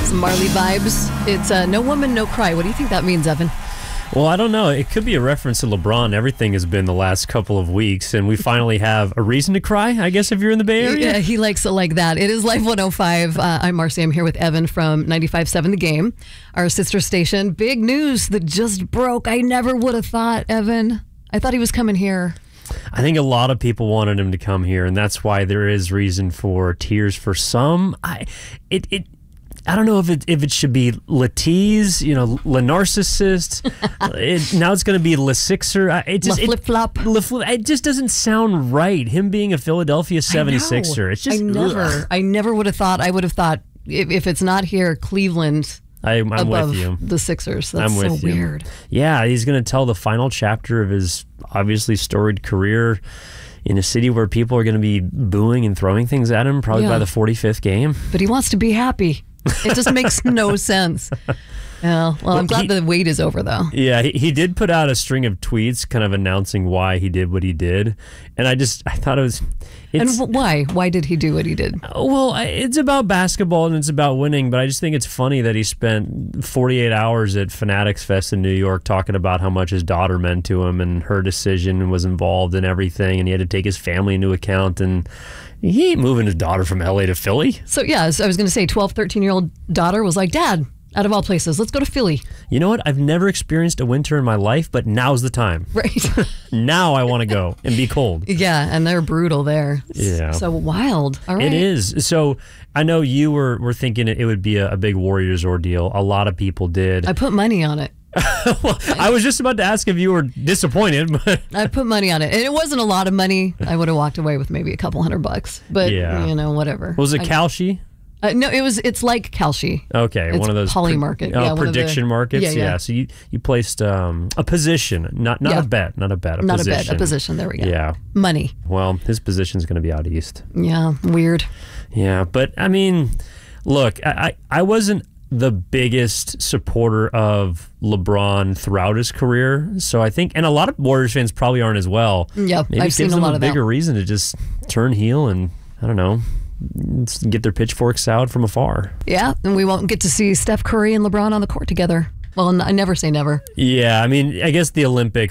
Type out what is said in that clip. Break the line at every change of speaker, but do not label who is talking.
Some Marley vibes. It's No Woman, No Cry. What do you think that means, Evan?
Well, I don't know. It could be a reference to LeBron. Everything has been the last couple of weeks, and we finally have a reason to cry, I guess, if you're in the Bay Area.
Yeah, he likes it like that. It is Live 105. I'm Marcy. I'm here with Evan from 95.7 The Game, our sister station. Big news that just broke. I never would have thought, Evan. I thought he was coming here.
I think a lot of people wanted him to come here, and that's why there is reason for tears for some. I don't know if it should be Latiz, Le Narcissist. Now it's going to be Le Sixer.
Flip flop.
It just doesn't sound right. Him being a Philadelphia 76er. It's just
I never would have thought. I would have thought if it's not here, Cleveland.
I'm
above
with you.
The Sixers. That's
I'm with
so
you.
weird.
Yeah, he's going to tell the final chapter of his obviously storied career in a city where people are going to be booing and throwing things at him probably by the 45th game.
But he wants to be happy. It just makes no sense. Well, I'm glad the wait is over, though.
Yeah, he did put out a string of tweets kind of announcing why he did what he did. And I thought it was...
And why? Why did he do what he did?
Well, it's about basketball and it's about winning, but I just think it's funny that he spent 48 hours at Fanatics Fest in New York talking about how much his daughter meant to him and her decision was involved in everything, and he had to take his family into account, and he ain't moving his daughter from LA to Philly.
So, yeah, I was going to say 12, 13-year-old daughter was like, Dad, out of all places, let's go to Philly.
You know what? I've never experienced a winter in my life, but now's the time.
Right.
Now I want to go and be cold.
Yeah, and they're brutal there.
Yeah.
So wild. All right.
It is. So I know you were thinking it would be a big Warriors ordeal. A lot of people did.
I put money on it.
Well, I was just about to ask if you were disappointed, but
I put money on it. And it wasn't a lot of money. I would have walked away with maybe a couple $100. But, whatever.
Was it Kalshi?
No, it's like Kalshi.
Okay,
it's
one of those
market.
prediction markets.
Yeah.
So you placed a position, not a bet, not a bet,
not a bet, a position. There we go.
Yeah,
money.
Well, his position's going to be out east.
Yeah, weird.
Yeah, but I mean, look, I wasn't the biggest supporter of LeBron throughout his career, so I think, and a lot of Warriors fans probably aren't as well.
Yeah,
maybe
I've seen a lot of that.
Bigger reason to just turn heel and I don't know. Get their pitchforks out from afar.
Yeah, and we won't get to see Steph Curry and LeBron on the court together. Well, I never say never.
Yeah, I mean, I guess the Olympics